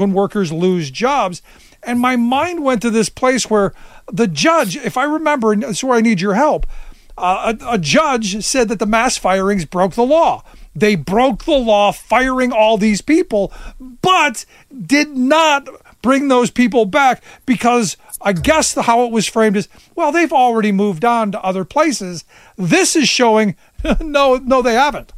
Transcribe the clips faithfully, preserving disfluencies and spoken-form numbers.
when workers lose jobs. And my mind went to this place where the judge, if I remember, and that's where I need your help, uh, a, a judge said that the mass firings broke the law. They broke the law firing all these people, but did not bring those people back because I guess the, how it was framed is, well, they've already moved on to other places. This is showing, no, no, they haven't.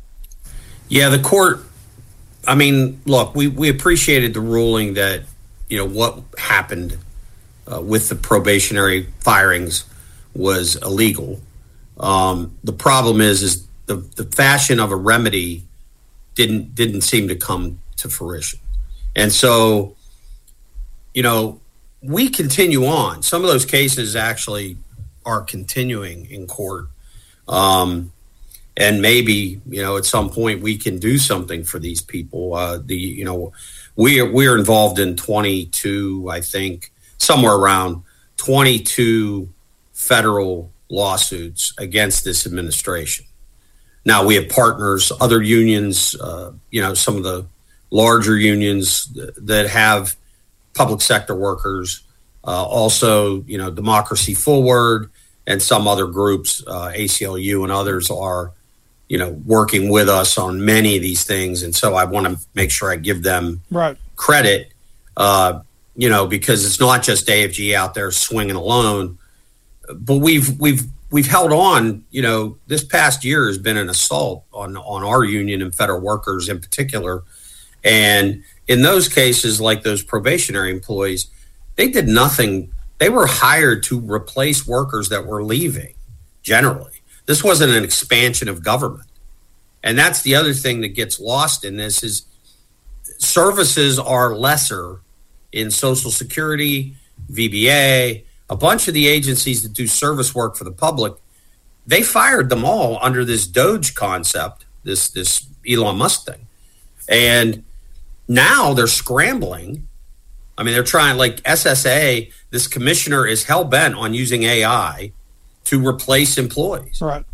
Yeah, the court, I mean, look, we, we appreciated the ruling that, you know, what happened uh, with the probationary firings was illegal. Um, the problem is, is the, the fashion of a remedy didn't didn't seem to come to fruition. And so, you know, we continue on. Some of those cases actually are continuing in court. Um, and maybe, you know, at some point we can do something for these people. Uh, the, you know, we are, we are involved in twenty-two, I think, somewhere around twenty-two federal lawsuits against this administration. Now we have partners, other unions, uh, you know, some of the larger unions that have public sector workers, uh, also, you know, Democracy Forward and some other groups, uh, A C L U and others are, you know, working with us on many of these things. And so I want to make sure I give them right. credit, uh, you know, because it's not just A F G out there swinging alone, but we've, we've, we've held on. You know, this past year has been an assault on, on our union and federal workers in particular. And in those cases, like those probationary employees, they did nothing. They were hired to replace workers that were leaving generally. This wasn't an expansion of government. And that's the other thing that gets lost in this is services are lesser in Social Security, V B A, a bunch of the agencies that do service work for the public. They fired them all under this Doge concept, this, this Elon Musk thing. And now they're scrambling. I mean, they're trying, like S S A, this commissioner is hell-bent on using A I to replace employees. Right.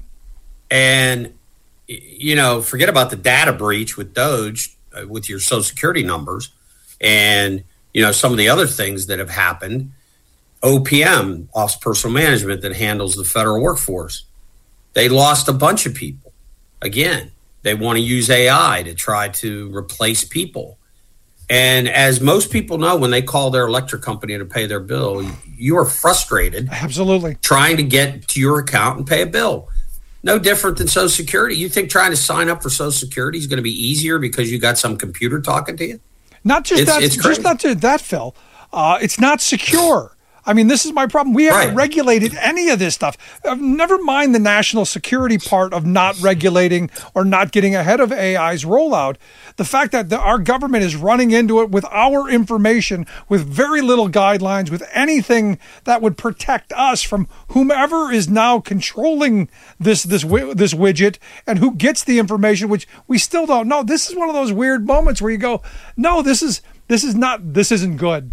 And, you know, forget about the data breach with Doge, uh, with your Social Security numbers and, you know, some of the other things that have happened. O P M, Office of Personnel Management, that handles the federal workforce. They lost a bunch of people. Again, they want to use A I to try to replace people. And as most people know, when they call their electric company to pay their bill, you are frustrated. Absolutely. Trying to get to your account and pay a bill. No different than Social Security. You think trying to sign up for Social Security is going to be easier because you got some computer talking to you? Not just it's, that, it's just not to that, Phil. Uh, it's not secure. I mean, this is my problem. We haven't right. regulated any of this stuff. Uh, never mind the national security part of not regulating or not getting ahead of A I's rollout. The fact that the, our government is running into it with our information, with very little guidelines, with anything that would protect us from whomever is now controlling this this this widget and who gets the information, which we still don't know. This is one of those weird moments where you go, no, this is this is not this isn't good.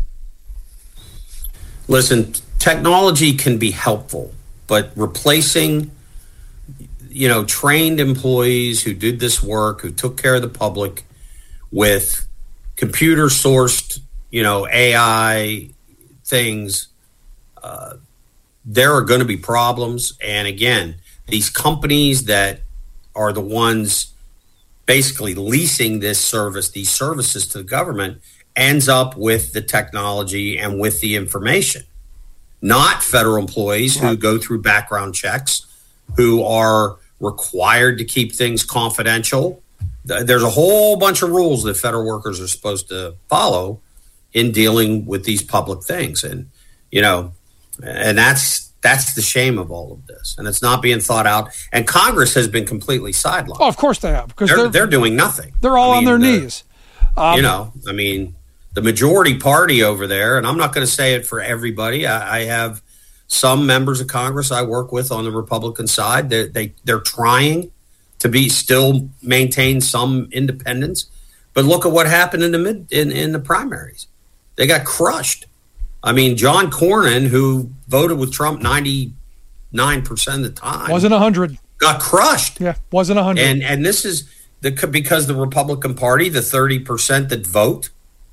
Listen, technology can be helpful, but replacing, you know, trained employees who did this work, who took care of the public with computer sourced, you know, A I things, uh, there are going to be problems. And again, these companies that are the ones basically leasing this service, these services to the government, ends up with the technology and with the information, not federal employees who go through background checks, who are required to keep things confidential. There's a whole bunch of rules that federal workers are supposed to follow in dealing with these public things. And, you know, and that's, that's the shame of all of this. And it's not being thought out. And Congress has been completely sidelined. Oh, of course they have. Because they're, they're, they're doing nothing. They're all I mean, on their knees. Um, you know, I mean, the majority party over there, and I'm not going to say it for everybody. I, I have some members of Congress I work with on the Republican side. They, they, they're trying to be still maintain some independence. But look at what happened in the mid in, in the primaries. They got crushed. I mean, John Cornyn, who voted with Trump ninety-nine percent of the time. Wasn't one hundred. Got crushed. Yeah, wasn't one hundred. And, and this is the, because the Republican Party, the thirty percent that vote,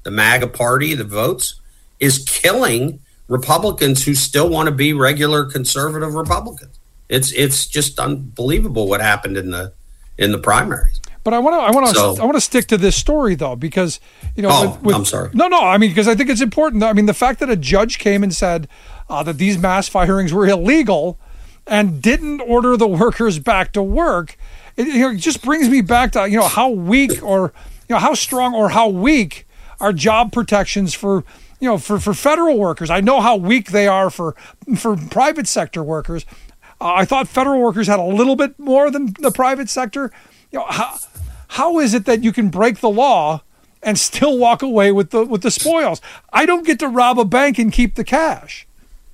the MAGA party, the votes, is killing Republicans who still want to be regular conservative Republicans. It's it's just unbelievable what happened in the in the primaries. But I want to I want to so, I want to stick to this story though, because you know. Oh, with, with, I'm sorry. No, no. I mean, because I think it's important. I mean, the fact that a judge came and said uh, that these mass firings were illegal and didn't order the workers back to work, it, you know, it just brings me back to you know how weak or you know how strong or how weak are job protections for you know for, for federal workers. I know how weak they are for for private sector workers. Uh, I thought federal workers had a little bit more than the private sector. You know how. How is it that you can break the law and still walk away with the with the spoils? I don't get to rob a bank and keep the cash.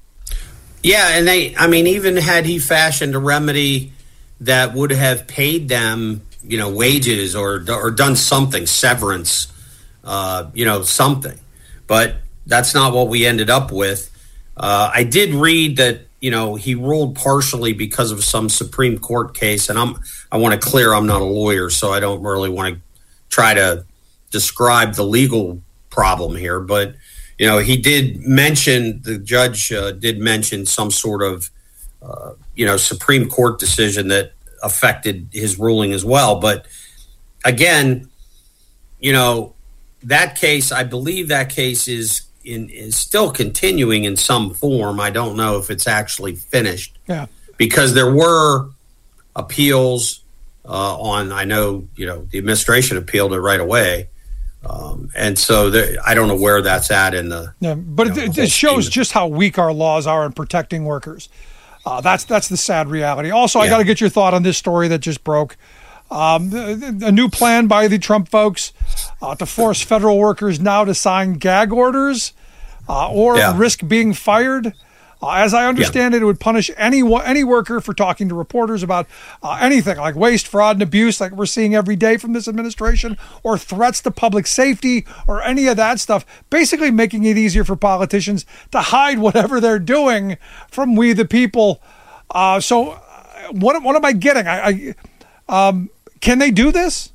Yeah, and they, I mean, even had he fashioned a remedy that would have paid them, you know, wages or or done something, severance, uh, you know, something. But that's not what we ended up with. Uh, I did read that, you know, he ruled partially because of some Supreme Court case, and I'm I want to clear I'm not a lawyer, so I don't really want to try to describe the legal problem here. But you know, he did mention the judge uh, did mention some sort of uh, you know Supreme Court decision that affected his ruling as well. But again, you know, that case, I believe that case is. In, is still continuing in some form. I don't know if it's actually finished. Yeah. Because there were appeals uh, on, I know, you know, the administration appealed it right away. Um, and so there, I don't know where that's at in the. Yeah, but you know, it, it shows scheme. Just how weak our laws are in protecting workers. Uh, that's that's the sad reality. Also, yeah. I got to get your thought on this story that just broke. Um, a new plan by the Trump folks uh, to force federal workers now to sign gag orders uh, or yeah. risk being fired. Uh, as I understand yeah. it, it would punish any any worker for talking to reporters about uh, anything like waste, fraud, and abuse like we're seeing every day from this administration, or threats to public safety or any of that stuff, basically making it easier for politicians to hide whatever they're doing from we the people. Uh, so what, what am I getting? I... I um, Can they do this?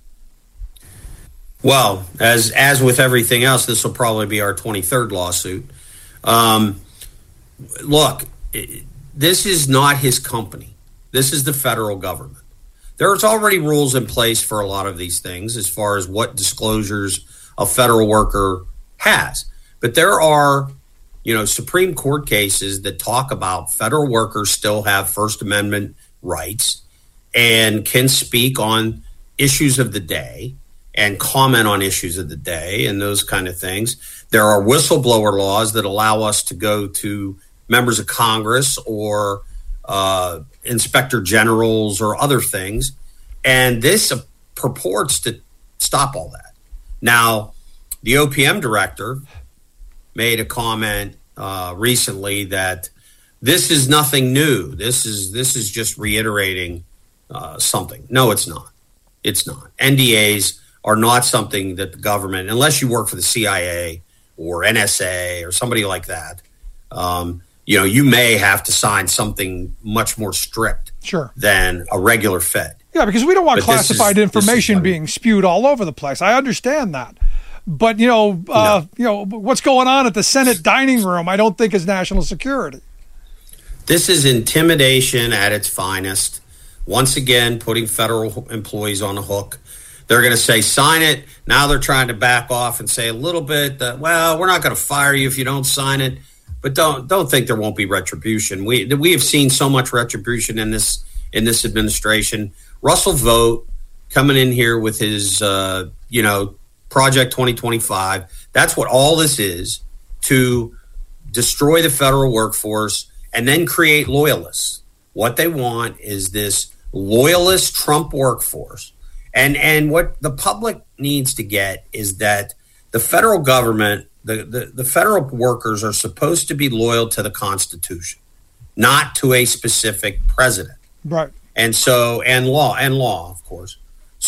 Well, as as with everything else, this will probably be our twenty-third lawsuit. Um, look, this is not his company. This is the federal government. There's already rules in place for a lot of these things as far as what disclosures a federal worker has. But there are, you know, Supreme Court cases that talk about federal workers still have First Amendment rights and can speak on issues of the day and comment on issues of the day and those kind of things. There are whistleblower laws that allow us to go to members of Congress or uh, inspector generals or other things. And this uh, purports to stop all that. Now, the O P M director made a comment uh, recently that this is nothing new. This is this is just reiterating Uh, something. No, it's not. It's not. N D As are not something that the government, unless you work for the C I A or N S A or somebody like that, um, you know, you may have to sign something much more strict sure. than a regular Fed. Yeah, because we don't want but classified is, information being spewed all over the place. I understand that. But, you know, uh, no. you know, what's going on at the Senate dining room, I don't think is national security. This is intimidation at its finest. Once again, putting federal employees on the hook. They're going to say, sign it. Now they're trying to back off and say a little bit that, well, we're not going to fire you if you don't sign it. But don't don't think there won't be retribution. We we have seen so much retribution in this in this administration. Russell Vought coming in here with his, uh, you know, Project twenty twenty-five. That's what all this is, to destroy the federal workforce and then create loyalists. What they want is this loyalist Trump workforce. And and what the public needs to get is that the federal government, the, the, the federal workers are supposed to be loyal to the Constitution, not to a specific president. Right. And so, and law, and law, of course.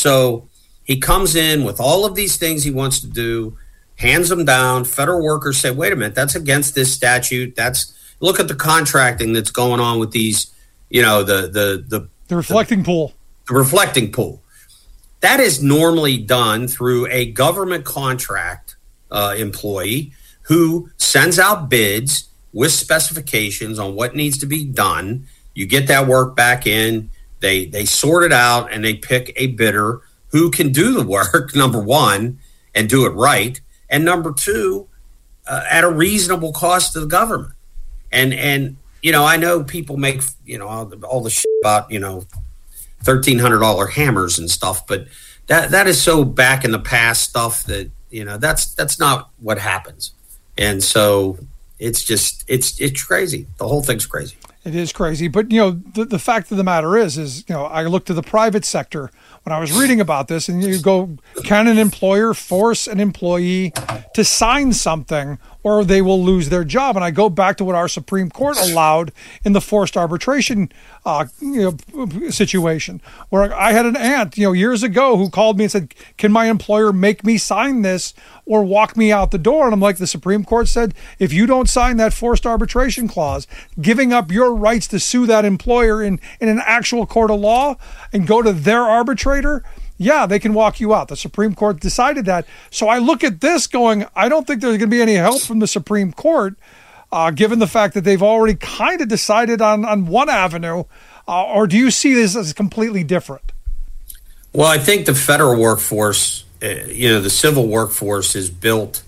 So he comes in with all of these things he wants to do, hands them down. Federal workers say, wait a minute, that's against this statute. That's, look at the contracting that's going on with these, you know, the, the, the, the reflecting the, pool, the reflecting pool. That is normally done through a government contract uh, employee who sends out bids with specifications on what needs to be done. You get that work back in, they they sort it out, and they pick a bidder who can do the work, number one, and do it right, and number two, uh, at a reasonable cost to the government. And, and you know, I know people make, you know, all the, all the shit about, you know, thirteen hundred dollars hammers and stuff, but that that is so back in the past stuff that, you know, that's that's not what happens. And so it's just, it's it's crazy. The whole thing's crazy. It is crazy. But, you know, the, the fact of the matter is, is, you know, I look to the private sector when I was reading about this, and you go, can an employer force an employee to sign something or they will lose their job? And I go back to what our Supreme Court allowed in the forced arbitration uh, you know, situation, where I had an aunt, you know, years ago who called me and said, can my employer make me sign this or walk me out the door? And I'm like, the Supreme Court said, if you don't sign that forced arbitration clause, giving up your rights to sue that employer in, in an actual court of law and go to their arbitrator, yeah, they can walk you out. The Supreme Court decided that. So I look at this going, I don't think there's going to be any help from the Supreme Court, uh, given the fact that they've already kind of decided on, on one avenue. Uh, or do you see this as completely different? Well, I think the federal workforce, uh, you know, the civil workforce is built,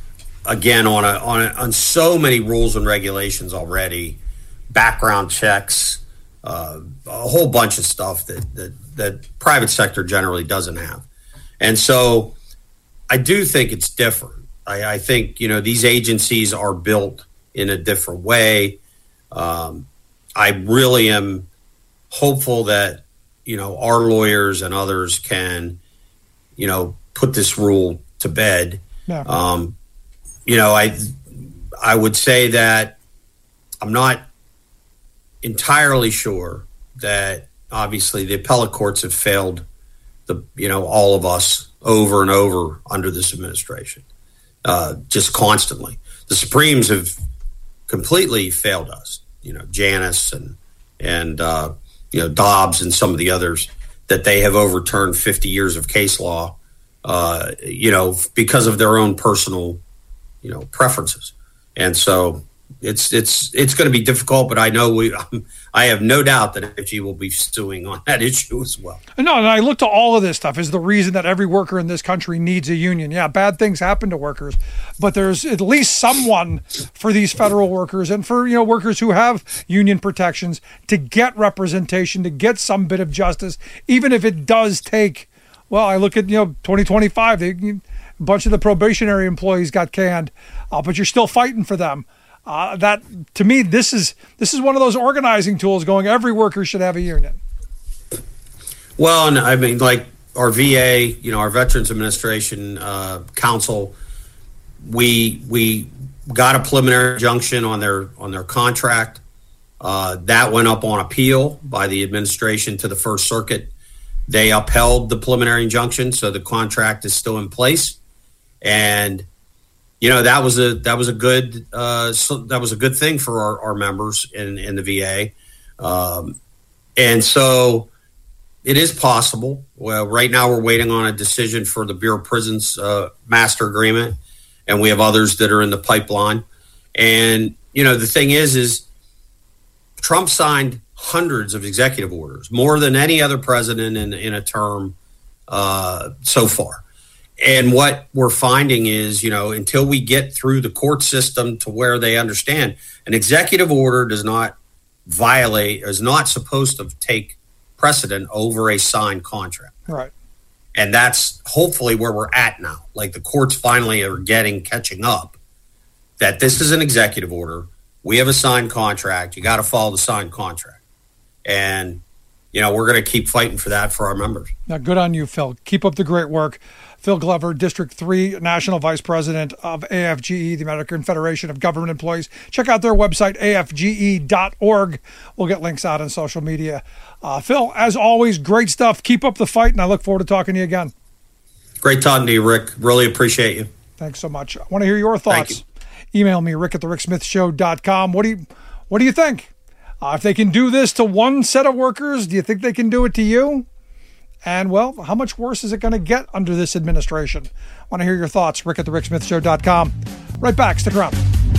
again, on a, on a, on so many rules and regulations already, background checks, uh, a whole bunch of stuff that, that that private sector generally doesn't have. And so I do think it's different. I, I think, you know, these agencies are built in a different way. Um, I really am hopeful that, you know, our lawyers and others can, you know, put this rule to bed. Yeah. Um, you know, I I would say that I'm not entirely sure that obviously the appellate courts have failed the, you know, all of us over and over under this administration, uh, just constantly. The Supremes have completely failed us, you know, Janus and, and, uh, you know, Dobbs and some of the others, that they have overturned fifty years of case law, uh, you know, because of their own personal, you know, preferences. And so it's it's it's going to be difficult, but I know we um, I have no doubt that A F G will be suing on that issue as well. No, and I look to all of this stuff as the reason that every worker in this country needs a union. Yeah, bad things happen to workers, but there's at least someone for these federal workers and for, you know, workers who have union protections to get representation, to get some bit of justice, even if it does take. Well, I look at, you know, twenty twenty-five, they, a bunch of the probationary employees got canned, uh, but you're still fighting for them. Uh, that, to me, this is this is one of those organizing tools going, every worker should have a union. Well, and I mean, like our V A, you know, our Veterans Administration uh, Council, we we got a preliminary injunction on their on their contract. Uh, that went up on appeal by the administration to the First Circuit. They upheld the preliminary injunction, so the contract is still in place. And you know, that was a that was a good uh, so that was a good thing for our, our members in, in the V A, um, and so it is possible. Well, right now we're waiting on a decision for the Bureau of Prisons uh, master agreement, and we have others that are in the pipeline. And you know, the thing is, is Trump signed hundreds of executive orders, more than any other president in in a term uh, so far. And what we're finding is, you know, until we get through the court system to where they understand an executive order does not violate, is not supposed to take precedent over a signed contract. Right. And that's hopefully where we're at now. Like the courts finally are getting, catching up that this is an executive order. We have a signed contract. You got to follow the signed contract. And, you know, we're going to keep fighting for that for our members. Now, good on you, Phil. Keep up the great work. Phil Glover, District three National Vice President of A F G E, the American Federation of Government Employees. Check out their website, A F G E dot org. We'll get links out on social media. Uh, Phil, as always, great stuff. Keep up the fight, and I look forward to talking to you again. Great talking to you, Rick. Really appreciate you. Thanks so much. I want to hear your thoughts. You. Email me, rick at the rick smith show dot com. What do you, what do you think? Uh, if they can do this to one set of workers, do you think they can do it to you? And, well, how much worse is it going to get under this administration? Want to hear your thoughts? Rick at the rick smith show dot com. Right back. Stick around.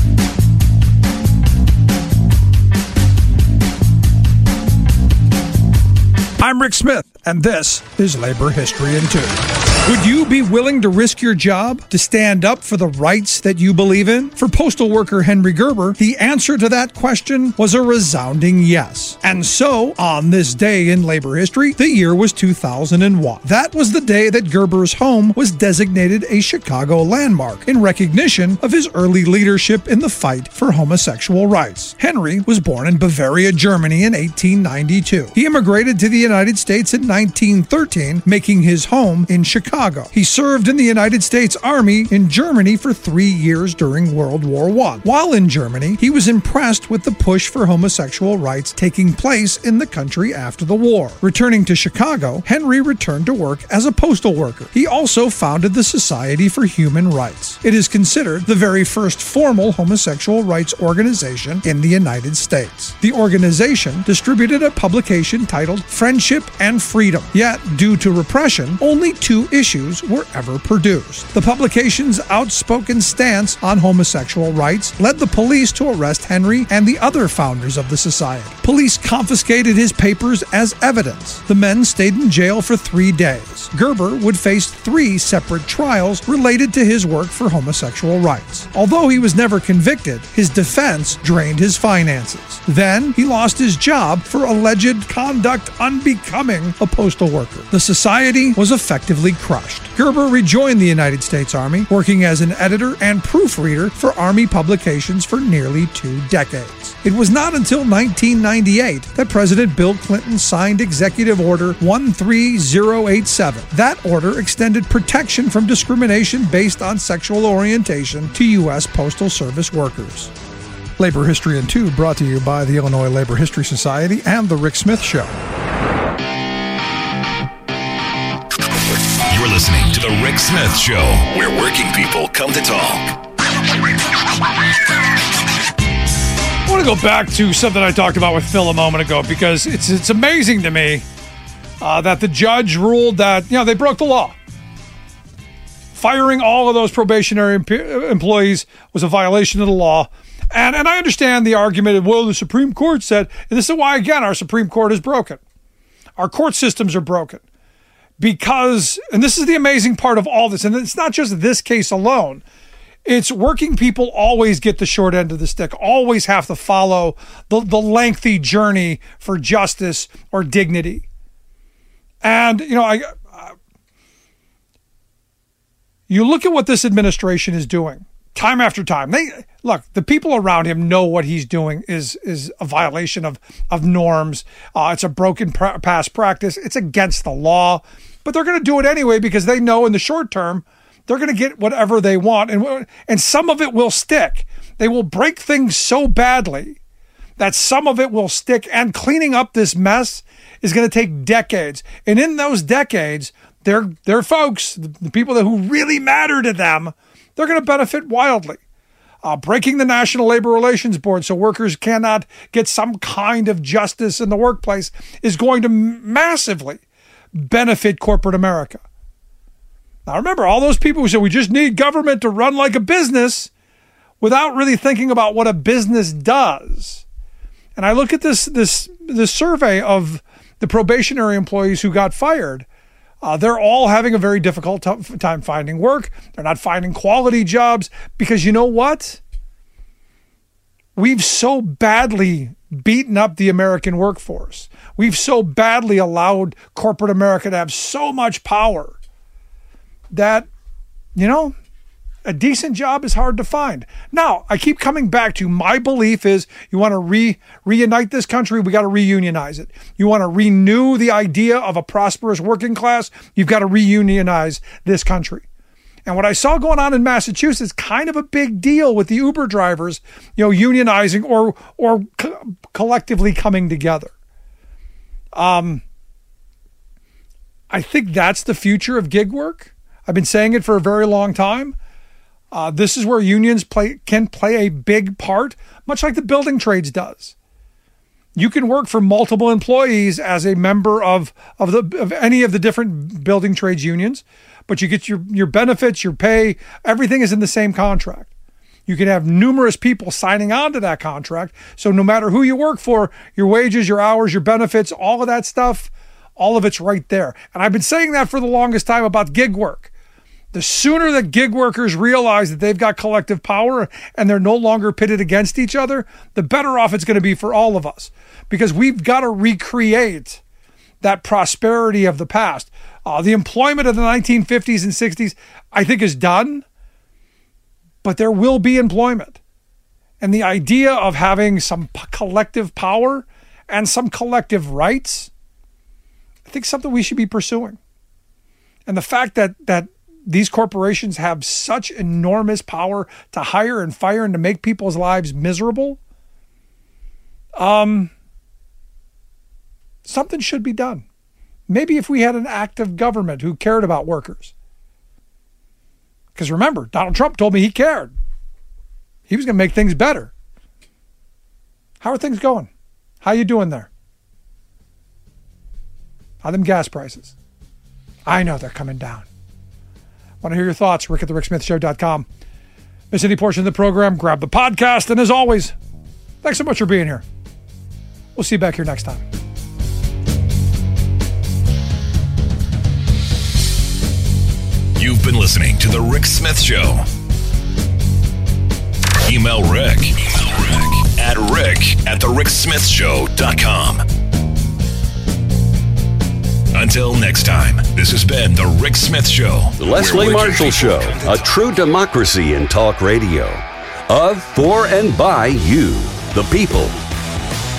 I'm Rick Smith, and this is Labor History in Two. Would you be willing to risk your job to stand up for the rights that you believe in? For postal worker Henry Gerber, the answer to that question was a resounding yes. And so, on this day in labor history, the year was two thousand one. That was the day that Gerber's home was designated a Chicago landmark in recognition of his early leadership in the fight for homosexual rights. Henry was born in Bavaria, Germany in eighteen ninety-two. He immigrated to the United States in nineteen thirteen, making his home in Chicago. He served in the United States Army in Germany for three years during World War One. While in Germany, he was impressed with the push for homosexual rights taking place in the country after the war. Returning to Chicago, Henry returned to work as a postal worker. He also founded the Society for Human Rights. It is considered the very first formal homosexual rights organization in the United States. The organization distributed a publication titled Friendship and Freedom. Yet, due to repression, only two issues were ever produced. The publication's outspoken stance on homosexual rights led the police to arrest Henry and the other founders of the society. Police confiscated his papers as evidence. The men stayed in jail for three days. Gerber would face three separate trials related to his work for homosexual rights. Although he was never convicted, his defense drained his finances. Then, he lost his job for alleged conduct unbecoming a postal worker. The society was effectively crushed. Gerber rejoined the United States Army, working as an editor and proofreader for Army publications for nearly two decades. It was not until nineteen ninety-eight that President Bill Clinton signed Executive Order one three zero eight seven. That order extended protection from discrimination based on sexual orientation to U S Postal Service workers. Labor History in Two brought to you by the Illinois Labor History Society and The Rick Smith Show. You're listening to The Rick Smith Show, where working people come to talk. I want to go back to something I talked about with Phil a moment ago, because it's it's amazing to me uh, that the judge ruled that, you know, they broke the law. Firing all of those probationary imp- employees was a violation of the law. And and I understand the argument of, well, the Supreme Court said, and this is why, again, our Supreme Court is broken. Our court systems are broken. Because, and this is the amazing part of all this, and it's not just this case alone, it's working people always get the short end of the stick, always have to follow the, the lengthy journey for justice or dignity. And, you know, I, I you look at what this administration is doing. Time after time, they look. The people around him know what he's doing is is a violation of of norms. Uh, it's a broken pra- past practice. It's against the law, but they're going to do it anyway because they know in the short term they're going to get whatever they want, and and some of it will stick. They will break things so badly that some of it will stick. And cleaning up this mess is going to take decades. And in those decades, their their folks, the people that who really matter to them, they're going to benefit wildly. Uh, breaking the National Labor Relations Board so workers cannot get some kind of justice in the workplace is going to massively benefit corporate America. Now remember, all those people who said we just need government to run like a business without really thinking about what a business does. And I look at this this this survey of the probationary employees who got fired. Uh, they're all having a very difficult t- time finding work. They're not finding quality jobs because, you know what? We've so badly beaten up the American workforce. We've so badly allowed corporate America to have so much power that, you know, a decent job is hard to find. Now, I keep coming back to my belief is you want to re reunite this country, we got to reunionize it. You want to renew the idea of a prosperous working class, you've got to reunionize this country. And what I saw going on in Massachusetts, kind of a big deal with the Uber drivers, you know, unionizing or or co- collectively coming together. Um, I think that's the future of gig work. I've been saying it for a very long time. Uh, this is where unions play can play a big part, much like the building trades does. You can work for multiple employees as a member of, of, the, of any of the different building trades unions, but you get your, your benefits, your pay, everything is in the same contract. You can have numerous people signing on to that contract. So no matter who you work for, your wages, your hours, your benefits, all of that stuff, all of it's right there. And I've been saying that for the longest time about gig work. The sooner that gig workers realize that they've got collective power and they're no longer pitted against each other, the better off it's going to be for all of us, because we've got to recreate that prosperity of the past. Uh, the employment of the nineteen fifties and sixties, I think, is done, but there will be employment. And the idea of having some p- collective power and some collective rights, I think something we should be pursuing. And the fact that that these corporations have such enormous power to hire and fire and to make people's lives miserable, um, something should be done. Maybe if we had an active government who cared about workers. Because remember, Donald Trump told me he cared. He was going to make things better. How are things going? How you doing there? How are them gas prices? I know they're coming down. Want to hear your thoughts? Rick at the Rick Smith Show dot com. Miss any portion of the program, grab the podcast. And as always, thanks so much for being here. We'll see you back here next time. You've been listening to The Rick Smith Show. Email Rick, Email Rick. at rick at the rick smith show dot com. Until next time, this has been The Rick Smith Show. The Leslie Marshall Show, a true democracy in talk radio. Of, for, and by you, the people.